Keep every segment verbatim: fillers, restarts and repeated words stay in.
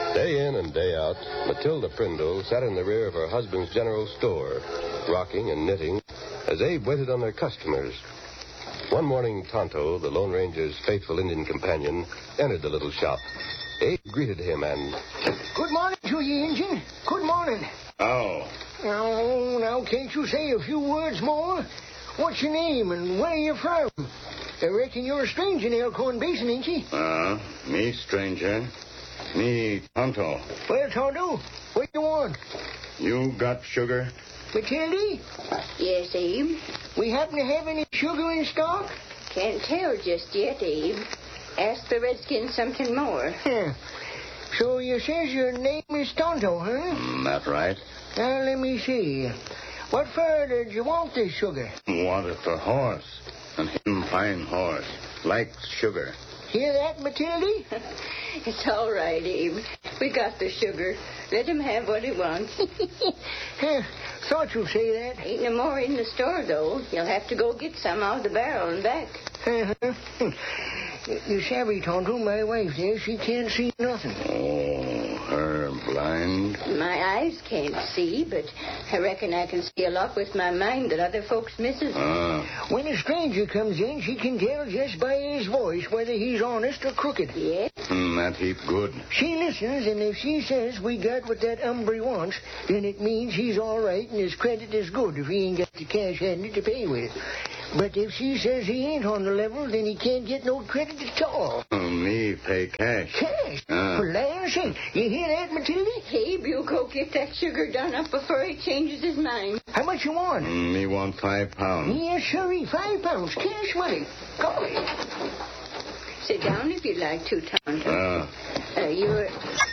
Day in and day out, Matilda Prindle sat in the rear of her husband's general store, rocking and knitting, as Abe waited on their customers. One morning, Tonto, the Lone Ranger's faithful Indian companion, entered the little shop. Abe greeted him and... Good morning to you, Injun. Good morning. Oh. Now, now, can't you say a few words more? What's your name and where you from? I reckon you're a stranger in Elkhorn Basin, ain't you? Uh, me stranger. Me Tonto. Well, Tonto, what you want? You got sugar? Matilda? Yes, Abe. We happen to have any sugar in stock? Can't tell just yet, Abe. Ask the Redskin something more. Yeah. So you says your name is Tonto, huh? Mm, that right. Now, let me see. What for did you want this sugar? Want it for horse. And him fine horse. Likes sugar. Hear that, Matilda? It's all right, Abe. We got the sugar. Let him have what he wants. Huh, thought you'd say that. Ain't no more in the store, though. You'll have to go get some out of the barrel and back. Uh-huh. You savvy, Tonto, my wife there, she can't see nothing. Oh, her blind? My eyes can't see, but I reckon I can see a lot with my mind that other folks misses. Uh. When a stranger comes in, she can tell just by his voice whether he's honest or crooked. Yes? Mm, that heap good. She listens, and if she says we got what that umbre wants, then it means he's all right and his credit is good if he ain't got the cash handy to pay with. But if she says he ain't on the level, then he can't get no credit at all. Oh, me pay cash. Cash? Uh. For land's sake. You hear that, Matilda? Abe, you go get that sugar done up before he changes his mind. How much you want? Mm, me want five pounds. Yes, sirree. Five pounds. Cash money. Golly. Sit down if you'd like to, Tonto. Uh. Uh, you're...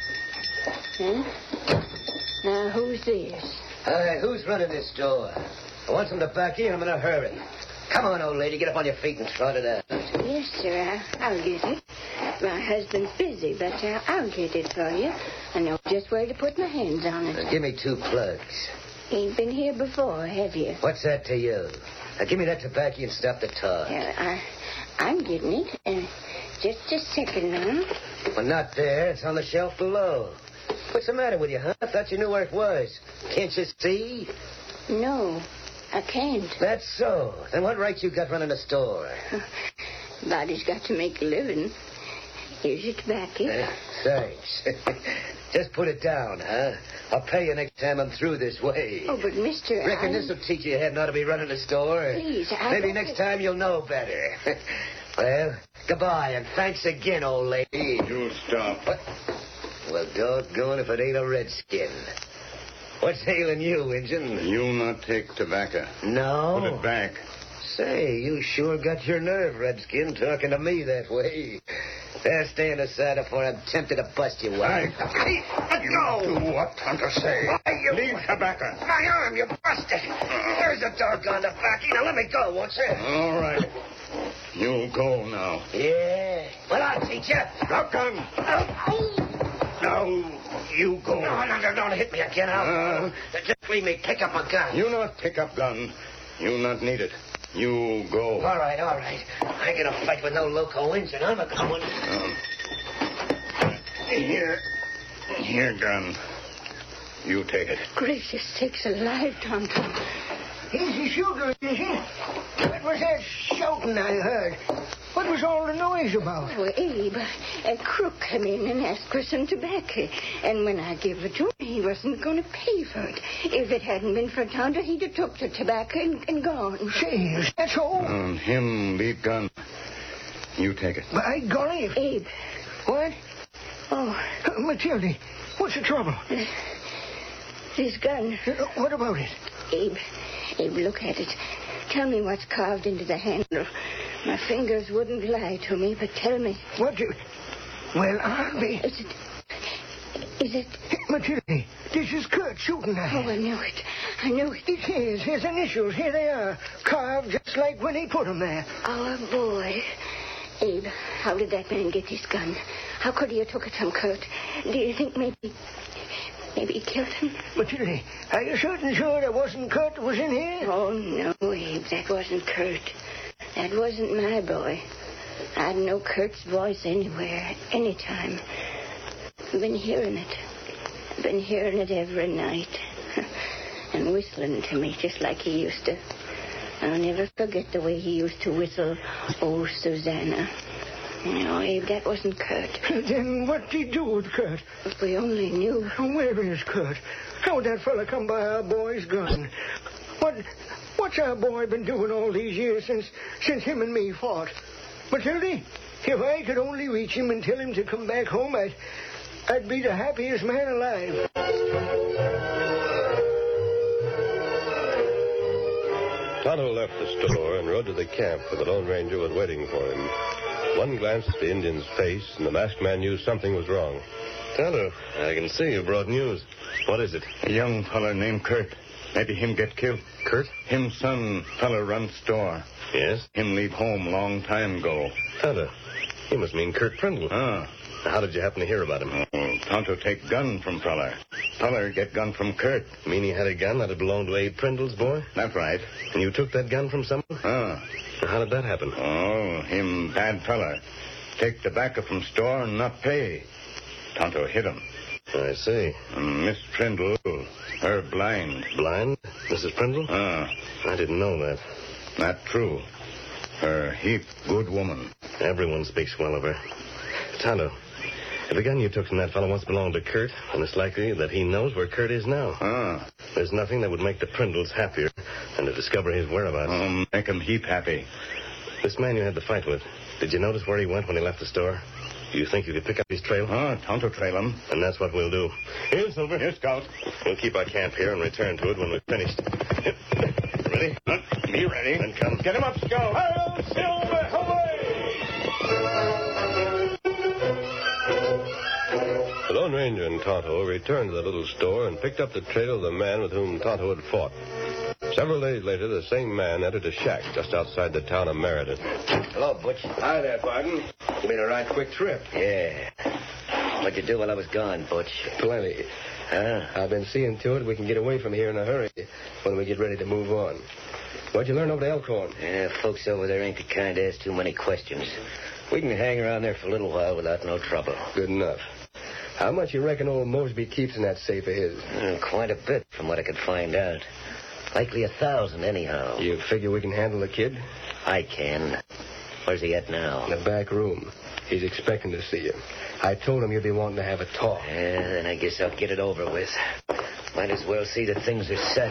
Huh? Now, who's this? Hi, who's running this store? I want some tobacco and I'm in a hurry. Come on, old lady, get up on your feet and trot it out. Yes, sir, I, I'll get it. My husband's busy, but uh, I'll get it for you. I know just where to put my hands on it. Now, give me two plugs. Ain't been here before, have you? What's that to you? Now, give me that tobacco and stop the talk. Uh, I, I'm getting it. Uh, just a second now. Well, not there. It's on the shelf below. What's the matter with you, huh? I thought you knew where it was. Can't you see? No, I can't. That's so. Then what right you got running the store? Body's got to make a living. Here's your tobacco. Uh, thanks. Just put it down, huh? I'll pay you next time I'm through this way. Oh, but Mister Reckon I... this'll teach you you hadn't ought to be running the store. Please, I... Maybe next time you'll know better. Well, goodbye, and thanks again, old lady. You stop. What? Well, doggone if it ain't a redskin. What's ailing you, Injun? You not take tobacco. No? Put it back. Say, you sure got your nerve, Redskin, talking to me that way. There, stand aside before I'm tempted to bust you up. Hey, let go! Do what Tonto say. Why, you... Leave tobacco. My arm, you busted. There's a doggone tobacco. Now, let me go, won't you? All right. You go now. Yeah. Well, I'll teach you. Drop gun. Now, you go. No, no, no, don't hit me again. I'll... Uh, Just leave me pick up my gun. you not pick up gun. You not need it. You go. All right, all right. I ain't gonna fight with no loco Injun. I'm a going. Um, here. Here, gun. You take it. Gracious sakes alive, Tonto. Here's the sugar, is it? What was that shouting I heard? What was all the noise about? Well, Abe, a crook come in and asked for some tobacco. And when I gave it to him, he wasn't going to pay for it. If it hadn't been for Tonto, he'd have took the tobacco and, and gone. Say, is that so? Um, him leave gun. You take it. By golly. Abe. What? Oh. Uh, Matilda, what's the trouble? Uh, this gun. Uh, what about it? Abe, Abe, look at it. Tell me what's carved into the handle. My fingers wouldn't lie to me, but tell me. What do... Well, I'll be... Is it... Is it... Matilda, this is Kurt shooting at Oh, I knew it. I knew it. It is. His initials. Here they are. Carved just like when he put them there. Our boy. Abe, how did that man get his gun? How could he have took it from Kurt? Do you think maybe... Maybe he killed him? Matilda, are you certain sure that wasn't Kurt that was in here? Oh, no, Abe. That wasn't Kurt. That wasn't my boy. I'd know Kurt's voice anywhere, anytime. I've been hearing it. I've been hearing it every night. And whistling to me just like he used to. I'll never forget the way he used to whistle, Oh, Susanna. No, Abe, that wasn't Kurt. Then what'd he do with Kurt? If we only knew. Where is Kurt? How'd that fella come by our boy's gun? What, what's our boy been doing all these years since, since him and me fought? Matilda, if I could only reach him and tell him to come back home, I'd, I'd be the happiest man alive. Tonto left the store and rode to the camp where the Lone Ranger was waiting for him. One glance at the Indian's face, and the masked man knew something was wrong. Tonto, I can see you brought news. What is it? A young fella named Kurt. Maybe him get killed. Kurt? Him son, fella run store. Yes? Him leave home long time ago. Tonto, he must mean Kurt Prindle. Ah. How did you happen to hear about him? Oh, Tonto take gun from fella. Fella get gun from Kurt. You mean he had a gun that had belonged to Abe Prindle's boy? That's right. And you took that gun from someone? Ah. How did that happen? Oh, him bad fella. Take tobacco from store and not pay. Tonto hit him. I see. And Miss Prindle, her blind. Blind? Missus Prindle? Ah. I didn't know that. Not true. Her heap good woman. Everyone speaks well of her. Tonto, if the gun you took from that fellow once belonged to Kurt, then it's likely that he knows where Kurt is now. Ah. There's nothing that would make the Prindles happier than to discover his whereabouts. Oh, make him heap happy. This man you had the fight with, did you notice where he went when he left the store? Do you think you could pick up his trail? Ah, Tonto trail him. And that's what we'll do. Here, Silver. Here, Scout. We'll keep our camp here and return to it when we've finished. Ready? Huh? Be ready. Then come. Get him up, Scout. Hail, Silver, away! The Lone Ranger and Tonto returned to the little store and picked up the trail of the man with whom Tonto had fought. Several days later, the same man entered a shack just outside the town of Meriden. Hello, Butch. Hi there, Barton. You made a right quick trip. Yeah. What'd you do while I was gone, Butch? Plenty. Huh? I've been seeing to it we can get away from here in a hurry when we get ready to move on. What'd you learn over to Elkhorn? Yeah, folks over there ain't the kind to ask too many questions. We can hang around there for a little while without no trouble. Good enough. How much you reckon old Mosby keeps in that safe of his? Mm, quite a bit from what I could find out. Likely a thousand, anyhow. You figure we can handle the kid? I can. Where's he at now? In the back room. He's expecting to see you. I told him you'd be wanting to have a talk. Yeah, then I guess I'll get it over with. Might as well see that things are set.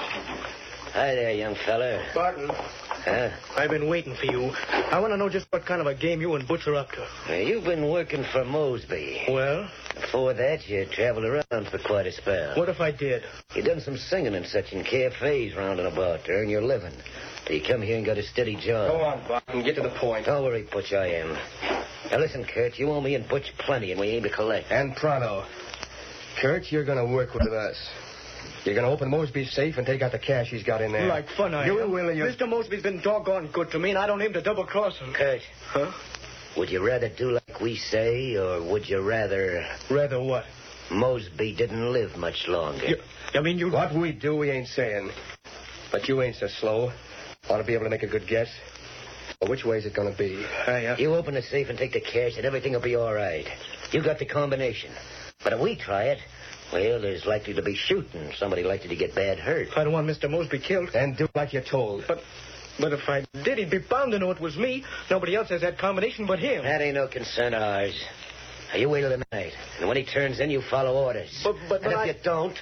Hi there, young fella. Barton, Huh? I've been waiting for you. I want to know just what kind of a game you and Butch are up to. Now, you've been working for Mosby. Well, Before that, you traveled around for quite a spell. what if I did? You done some singing and such in cafes round and about to earn your living. Till you come here and got a steady job. Go on, Barton. Get to the point. Don't worry, Butch, I am. Now, listen, Kurt, you owe me and Butch plenty, and we aim to collect. And pronto. Kurt, you're going to work with us. You're going to open Mosby's safe and take out the cash he's got in there. Like fun, I You am. will, you... Mister Mosby's been doggone good to me, and I don't aim to double-cross him. Kurt, Huh? would you rather do like we say, or would you rather Rather what? Mosby didn't live much longer? You, I mean, you... What we do, we ain't saying. But you ain't so slow. Ought to be able to make a good guess. Well, which way is it going to be? I, uh, You open the safe and take the cash, and everything will be all right. You got the combination. But if we try it, well, there's likely to be shooting. Somebody likely to get bad hurt. I don't want Mister Mosby killed. Then do like you're told. But but if I did, he'd be bound to know it was me. Nobody else has that combination but him. That ain't no concern of ours. Now, you wait till the night. And when he turns in, you follow orders. But- but- and but if I- you don't,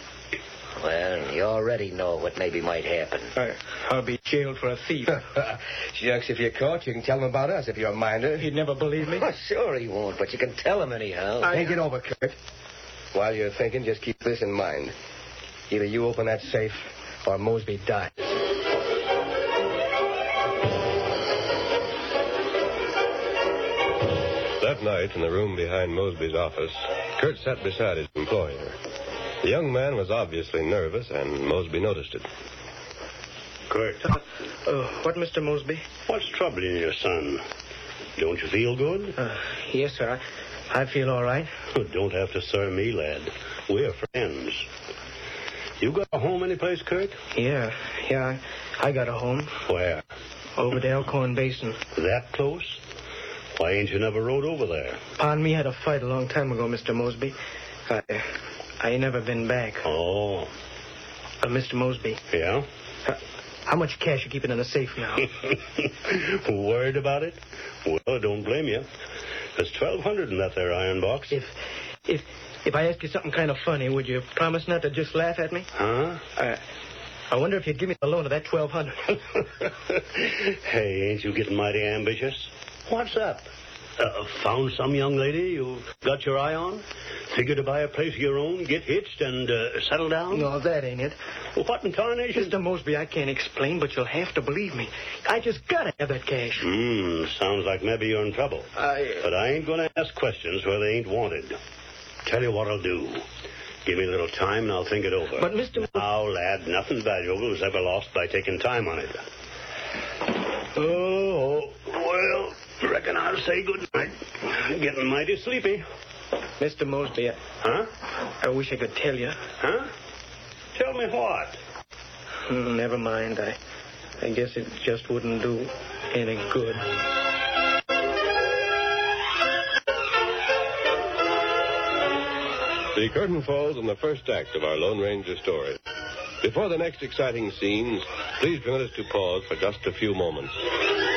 well, you already know what maybe might happen. I, I'll be jailed for a thief. Shucks, if you're caught, you can tell him about us if you're a minder. He'd never believe me. Well, sure he won't, but you can tell him anyhow. I- Think it over, Kurt. While you're thinking, just keep this in mind. Either you open that safe or Mosby dies. That night, in the room behind Mosby's office, Kurt sat beside his employer. The young man was obviously nervous, and Mosby noticed it. Kurt, Uh, what, Mister Mosby? what's troubling you, son? Don't you feel good? Uh, yes, sir. I, I feel all right. Don't have to sir me, lad. We're friends. You got a home anyplace, Kurt? Yeah, yeah. I, I got a home Where? over the Elkhorn Basin. That close? Why ain't you never rode over there? Pa and me had a fight a long time ago, Mister Mosby. I, I ain't never been back. Oh. Uh, Mister Mosby. Yeah? Uh, how much cash you keeping in the safe now? Worried about it? Well, I don't blame you. There's twelve hundred in that there iron box. If, if, if I ask you something kind of funny, would you promise not to just laugh at me? Huh? Uh, I wonder if you'd give me the loan of that twelve hundred. Hey, ain't you getting mighty ambitious? What's up? Uh, found some young lady you've got your eye on? Figure to buy a place of your own, get hitched, and uh, settle down? No, that ain't it. Well, what in tarnation? Mister Mosby, I can't explain, but you'll have to believe me. I just gotta have that cash. Hmm, sounds like maybe you're in trouble. I... But I ain't gonna ask questions where they ain't wanted. Tell you what I'll do. Give me a little time, and I'll think it over. But, Mister Now, lad, nothing valuable was ever lost by taking time on it. Oh, well... Reckon I'll say good night. I'm getting mighty sleepy. Mister Mosby, I... Huh? I wish I could tell you. Huh? Tell me what? Mm, never mind. I, I guess it just wouldn't do any good. The curtain falls on the first act of our Lone Ranger story. Before the next exciting scenes, please permit us to pause for just a few moments.